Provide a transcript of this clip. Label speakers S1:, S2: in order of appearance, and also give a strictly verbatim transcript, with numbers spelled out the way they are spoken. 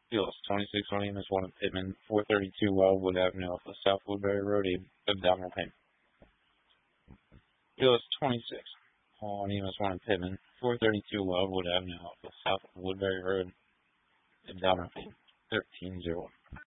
S1: Fields twenty-six on E M S one in Pittman, four thirty-two Wildwood Avenue off of South Woodbury Road, abdominal pain. Fields twenty-six on E M S one in Pittman, four thirty-two Wildwood Avenue off of South Woodbury Road, abdominal pain, thirteen zero.